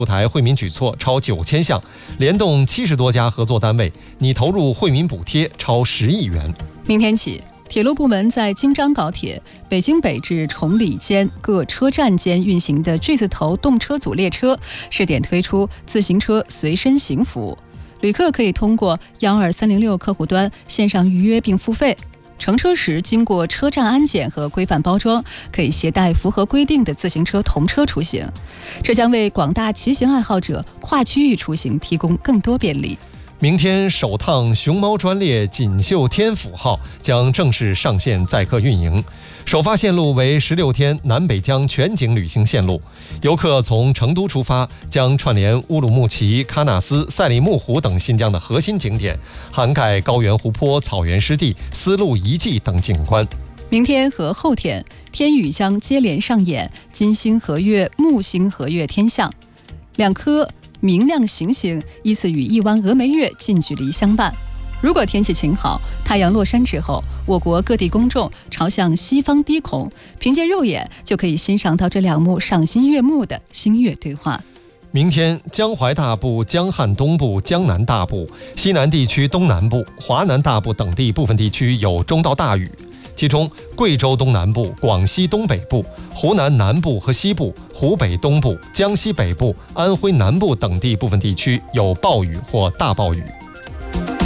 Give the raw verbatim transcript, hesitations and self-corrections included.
出台惠民举措超九千项，联动七十多家合作单位，拟投入惠民补贴超十亿元。 明天起，铁路部门在京张高铁、北京北至崇礼间各车站间运行的 G 字头动车组列车试点推出自行车随身行服务，旅客可以通过幺二三零六客户端线上预约并付费。乘车时经过车站安检和规范包装，可以携带符合规定的自行车同车出行，这将为广大骑行爱好者跨区域出行提供更多便利。 明天首趟熊猫专列锦绣天府号将正式上线载客运营，首发线路为十六天南北疆全景旅行线路，游客从成都出发，将串联乌鲁木齐、喀纳斯、赛里木湖等新疆的核心景点，涵盖高原湖泊、草原湿地、丝路遗迹等景观。 明天和后天，天宇将接连上演金星合月、木星合月天象，两颗明亮行星依次与亿弯峨眉月近距离相伴。如果天气晴好，太阳落山之后，我国各地公众朝向西方低空，凭借肉眼就可以欣赏到这两幕赏心悦目的星月对话。 明天，江淮大部、江汉东部、江南大部、西南地区东南部、华南大部等地部分地区有中到大雨，其中贵州东南部、广西东北部、湖南南部和西部、湖北东部、江西北部、安徽南部等地部分地区有暴雨或大暴雨。